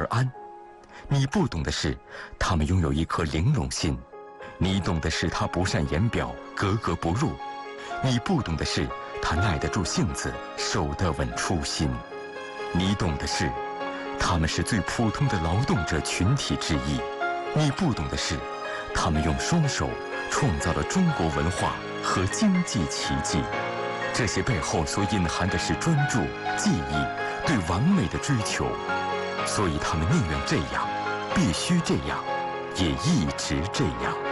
安。你不懂的是，他们拥有一颗玲珑心；你懂的是，他不善言表，格格不入；你不懂的是，他耐得住性子，守得稳初心。你懂的是，他们是最普通的劳动者群体之一；你不懂的是，他们用双手创造了中国文化和经济奇迹。这些背后所隐含的是专注、技艺、对完美的追求，所以他们宁愿这样，必须这样，也一直这样。